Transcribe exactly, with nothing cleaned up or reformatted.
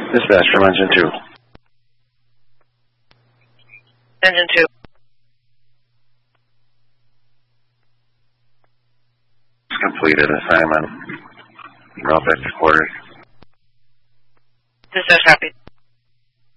Dispatch from engine two. Engine two. Completed assignment. Route back to quarters. Dispatch copy.